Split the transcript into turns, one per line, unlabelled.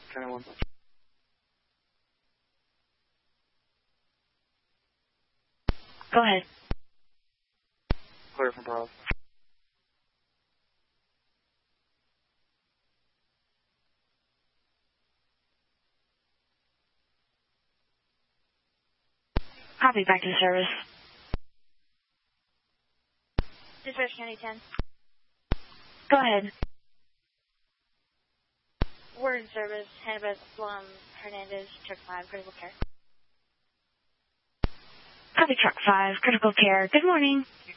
21.
Go ahead.
Clear from Bravo.
Copy, back to service.
Dispatch County 10.
Go ahead.
Word in service, Hannibal Plum Hernandez, Truck 5, critical care.
Copy, Truck 5, critical care. Good morning.